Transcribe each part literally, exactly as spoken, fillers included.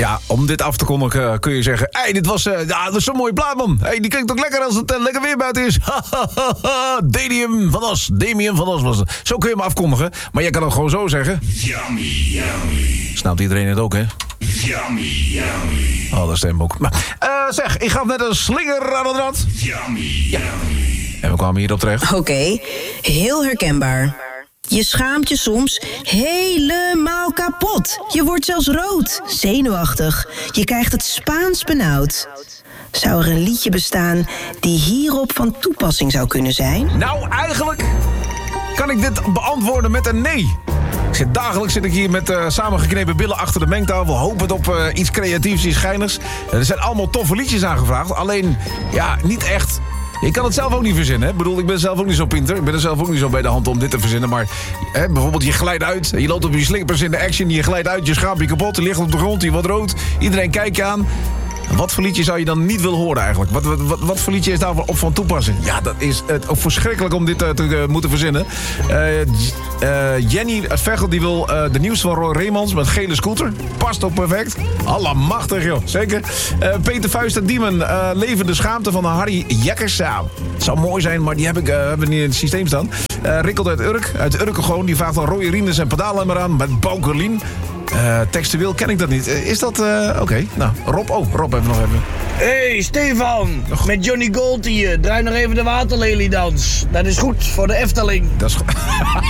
Ja, om dit af te kondigen kun je zeggen... Hé, hey, dit was, uh, ja, dat is zo'n mooie plaat, man. Hey, die klinkt toch lekker als het uh, lekker weer buiten is. Damian van As. Damian van As was het. Zo kun je hem afkondigen. Maar je kan het gewoon zo zeggen. Yummy, yummy. Snapt iedereen het ook, hè? Yummy, yummy. Oh, dat stemboek. Maar, uh, zeg, ik gaf net een slinger aan het rad. Yummy, yummy. En we kwamen hierop terecht. Oké, okay, heel herkenbaar. Je schaamt je soms helemaal kapot. Je wordt zelfs rood, zenuwachtig. Je krijgt het Spaans benauwd. Zou er een liedje bestaan die hierop van toepassing zou kunnen zijn? Nou, eigenlijk kan ik dit beantwoorden met een nee. Ik zit, dagelijks zit ik hier met uh, samengeknepen billen achter de mengtafel... hopend op uh, iets creatiefs, iets schijnigs. Er zijn allemaal toffe liedjes aangevraagd. Alleen, ja, niet echt... Ik kan het zelf ook niet verzinnen. Hè? Ik bedoel, ik ben zelf ook niet zo pinter. Ik ben er zelf ook niet zo bij de hand om dit te verzinnen. Maar hè, bijvoorbeeld, je glijdt uit. Je loopt op je slippers in de action. Je glijdt uit, je schaamt je kapot. Je ligt op de grond, je wordt rood. Iedereen kijkt je aan. Wat voor liedje zou je dan niet willen horen eigenlijk? Wat, wat, wat, wat voor liedje is daar op van toepassing? Ja, dat is uh, verschrikkelijk om dit uh, te uh, moeten verzinnen. Uh, uh, Jenny uit Veghel die wil uh, de nieuws van Roy Reemans met gele scooter. Past ook perfect. Allemachtig, joh. Zeker. Uh, Peter Vuist en Diemen. Uh, levende schaamte van Harry Jekkers. Ja, het zou mooi zijn, maar die heb ik uh, hebben niet in het systeem staan. Uh, Rikkelt uit Urk. Uit Urk gewoon. Die vraagt dan Roy Rines en pedalen maar aan met Boukerlien. Uh, textueel ken ik dat niet. Uh, is dat... Uh, Oké, okay. Nou, Rob. Oh, Rob even nog even. Hey, Stefan. Oh. Met Johnny Gold hier. Draai nog even de waterleliedans. Dat is goed voor de Efteling. Dat is goed.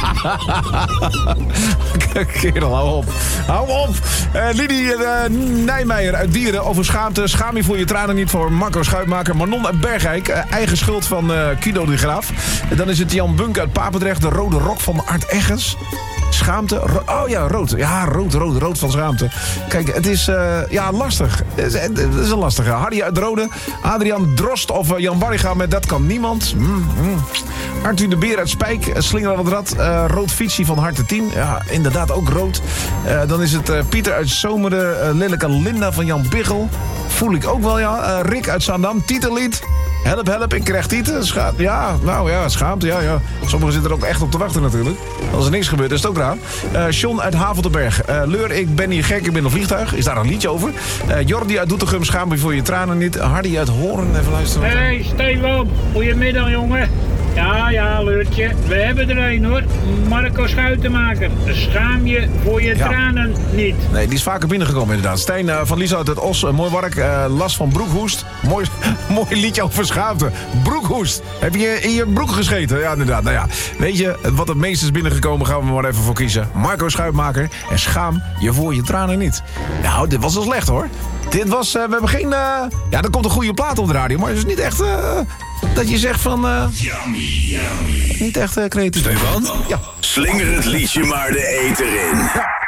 Kerel, hou op. Hou op. Uh, Lidie uh, Nijmeijer uit Dieren over schaamte. Schaam je voor je tranen niet voor Marco Schuitmaker. Manon uit Bergijk. Uh, eigen schuld van uh, Kido de Graaf. En dan is het Jan Bunk uit Papendrecht. De rode rok van Art Eggens. Schaamte. Ro- oh ja, rood. Ja, rood, rood, rood van schaamte. Kijk, het is uh, ja, lastig. Het is, het is een lastige. Hardy uit Rode. Adriaan Drost of uh, Jan Barriga met Dat kan niemand. Mm, mm. Arthur de Beer uit Spijk. Slinger aan het rad. Uh, rood fietsie van Harte tien. Ja, inderdaad ook rood. Uh, dan is het uh, Pieter uit Zomeren. Uh, Lilleke Linda van Jan Biggel. Voel ik ook wel, ja. Uh, Rick uit Zaandam. Titellied. Help, help, ik krijg tieten. Scha- ja, nou ja, schaamte, ja, ja. Sommigen zitten er ook echt op te wachten natuurlijk. Als er niks gebeurt, is het ook raar. Uh, John uit Haveltenberg. Uh, Leur, ik ben hier gek, ik ben in een vliegtuig. Is daar een liedje over? Uh, Jordi uit Doetinchem, schaam je voor je tranen niet. Hardy uit Hoorn, even luisteren. Hey, Stefan. Goedemiddag, jongen. Ja, ja, Leurtje. We hebben er een, hoor. Marco Schuitenmaker. Schaam je voor je ja. tranen niet. Nee, die is vaker binnengekomen inderdaad. Stijn uh, van Lieshout uit Os, uh, mooi werk. Uh, Las van Broekhoest. Mooi, mooi liedje over schaamte. Broekhoest. Heb je in je broek gescheten? Ja, inderdaad. Nou ja, weet je, wat het meest is binnengekomen, gaan we maar even voor kiezen. Marco Schuitmaker. En schaam je voor je tranen niet. Nou, dit was al slecht, hoor. Dit was, uh, we hebben geen... Uh, ja, er komt een goede plaat op de radio, maar het is niet echt... Uh, dat je zegt van... Uh, yummy, yummy. Niet echt uh, creatief. Stefan? Ja. Slinger het liedje maar de eter in. Ja.